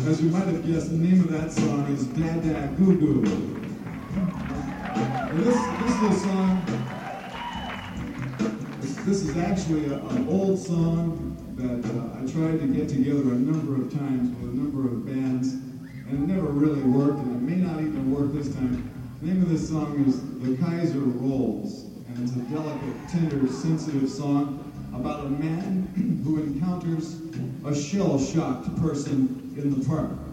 As you might have guessed, the name of that song is Dada Goo Goo. This is a song, this is actually an old song that I tried to get together a number of times with a number of bands, and it never really worked, and it may not even work this time. The name of this song is The Kaiser Rolls, and it's a delicate, tender, sensitive song about a man who encounters a shell-shocked person in the park.